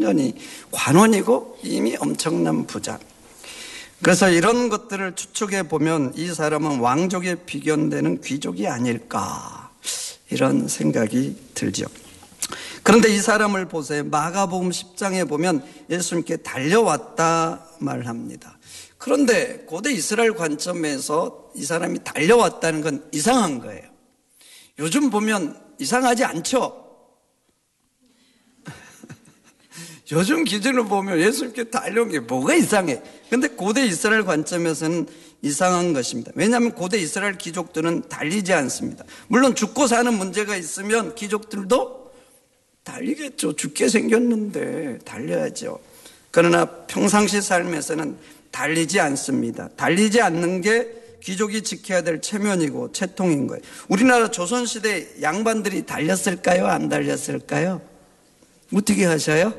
청년이 관원이고 이미 엄청난 부자. 그래서 이런 것들을 추측해 보면 이 사람은 왕족에 비견되는 귀족이 아닐까, 이런 생각이 들죠. 그런데 이 사람을 보세요. 마가복음 10장에 보면 예수님께 달려왔다 말합니다. 그런데 고대 이스라엘 관점에서 이 사람이 달려왔다는 건 이상한 거예요. 요즘 보면 이상하지 않죠? 요즘 기준으로 보면 예수님께 달려온 게 뭐가 이상해? 근데 고대 이스라엘 관점에서는 이상한 것입니다. 왜냐하면 고대 이스라엘 귀족들은 달리지 않습니다. 물론 죽고 사는 문제가 있으면 귀족들도 달리겠죠. 죽게 생겼는데 달려야죠. 그러나 평상시 삶에서는 달리지 않습니다. 달리지 않는 게 귀족이 지켜야 될 체면이고 채통인 거예요. 우리나라 조선시대 양반들이 달렸을까요? 안 달렸을까요? 어떻게 하셔요?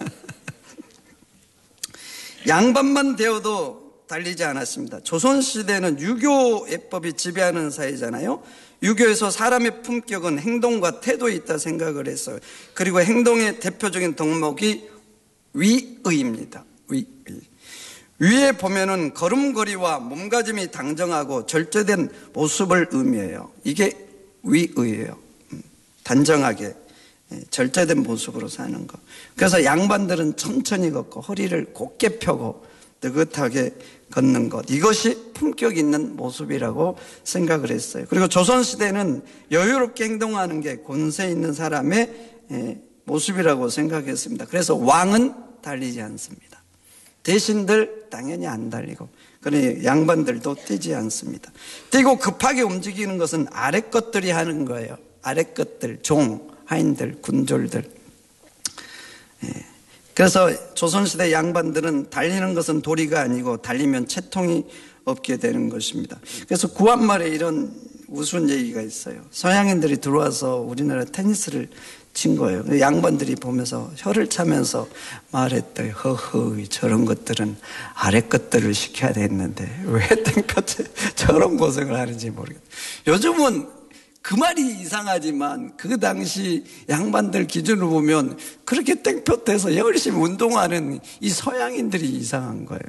양반만 되어도 달리지 않았습니다. 조선시대는 유교예법이 지배하는 사회잖아요. 유교에서 사람의 품격은 행동과 태도에 있다 생각을 했어요. 그리고 행동의 대표적인 덕목이 위의입니다. 위에 보면은 걸음걸이와 몸가짐이 당정하고 절제된 모습을 의미해요. 이게 위의예요. 단정하게 절제된 모습으로 사는 것. 그래서 양반들은 천천히 걷고 허리를 곧게 펴고 느긋하게 걷는 것, 이것이 품격 있는 모습이라고 생각을 했어요. 그리고 조선시대는 여유롭게 행동하는 게 권세 있는 사람의 모습이라고 생각했습니다. 그래서 왕은 달리지 않습니다. 대신들 당연히 안 달리고, 그러니 양반들도 뛰지 않습니다. 뛰고 급하게 움직이는 것은 아래 것들이 하는 거예요. 아래 것들, 종, 하인들, 군졸들. 그래서 조선시대 양반들은 달리는 것은 도리가 아니고 달리면 채통이 없게 되는 것입니다. 그래서 구한말에 이런 우스운 얘기가 있어요. 서양인들이 들어와서 우리나라 테니스를 친 거예요. 양반들이 보면서 혀를 차면서 말했대요. 허허, 저런 것들은 아래 것들을 시켜야 됐는데 왜 땡볕에 저런 고생을 하는지 모르겠어요. 요즘은 그 말이 이상하지만 그 당시 양반들 기준으로 보면 그렇게 땡볕에서 열심히 운동하는 이 서양인들이 이상한 거예요.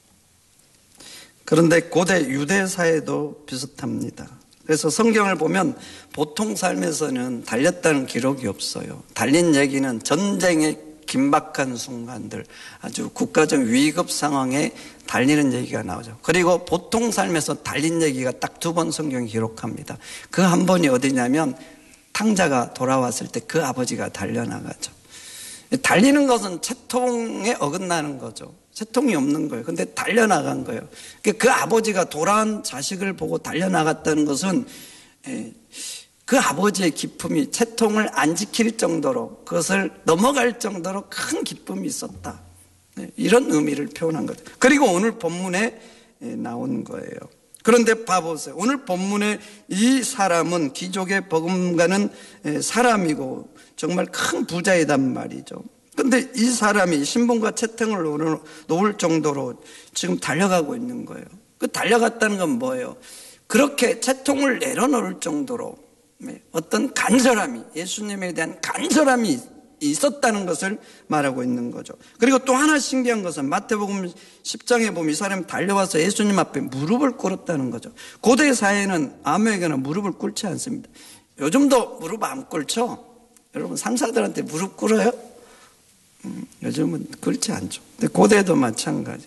그런데 고대 유대 사회도 비슷합니다. 그래서 성경을 보면 보통 삶에서는 달렸다는 기록이 없어요. 달린 얘기는 전쟁의 긴박한 순간들, 아주 국가적 위급 상황에 달리는 얘기가 나오죠. 그리고 보통 삶에서 달린 얘기가 딱 2번 성경이 기록합니다. 그 한 번이 어디냐면 탕자가 돌아왔을 때 그 아버지가 달려나가죠. 달리는 것은 채통에 어긋나는 거죠. 채통이 없는 거예요. 근데 달려나간 거예요. 그 아버지가 돌아온 자식을 보고 달려나갔다는 것은 그 아버지의 기쁨이 채통을 안 지킬 정도로, 그것을 넘어갈 정도로 큰 기쁨이 있었다, 이런 의미를 표현한 거죠. 그리고 오늘 본문에 나온 거예요. 그런데 봐보세요. 오늘 본문에 이 사람은 귀족의 버금가는 사람이고 정말 큰 부자이단 말이죠. 그런데 이 사람이 신분과 채통을 놓을 정도로 지금 달려가고 있는 거예요. 그 달려갔다는 건 뭐예요? 그렇게 채통을 내려놓을 정도로 어떤 간절함이, 예수님에 대한 간절함이 있었다는 것을 말하고 있는 거죠. 그리고 또 하나 신기한 것은 마태복음 10장에 보면 이 사람이 달려와서 예수님 앞에 무릎을 꿇었다는 거죠. 고대 사회는 아무에게나 무릎을 꿇지 않습니다. 요즘도 무릎 안 꿇죠? 여러분 상사들한테 무릎 꿇어요? 요즘은 꿇지 않죠. 근데 고대도 마찬가지.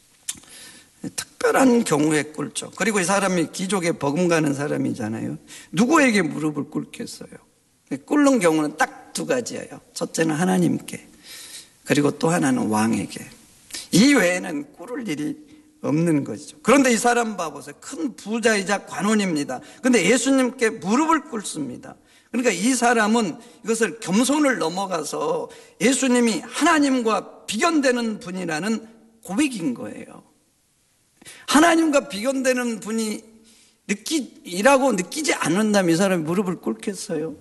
특별한 경우에 꿇죠. 그리고 이 사람이 귀족에 버금가는 사람이잖아요. 누구에게 무릎을 꿇겠어요? 꿇는 경우는 딱 2가지예요. 첫째는 하나님께, 그리고 또 하나는 왕에게. 이 외에는 꿇을 일이 없는 것이죠. 그런데 이 사람 봐보세요. 큰 부자이자 관원입니다. 그런데 예수님께 무릎을 꿇습니다. 그러니까 이 사람은 이것을 겸손을 넘어가서 예수님이 하나님과 비견되는 분이라는 고백인 거예요. 하나님과 비견되는 분이 이라고 느끼지 않는다면 이 사람이 무릎을 꿇겠어요?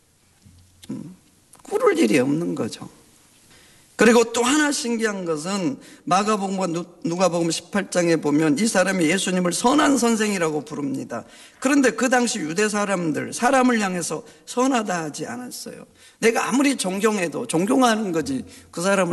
꿇을 일이 없는 거죠. 그리고 또 하나 신기한 것은 마가복음과 누가복음 18장에 보면 이 사람이 예수님을 선한 선생이라고 부릅니다. 그런데 그 당시 유대 사람들, 사람을 향해서 선하다 하지 않았어요. 내가 아무리 존경해도 존경하는 거지 그 사람을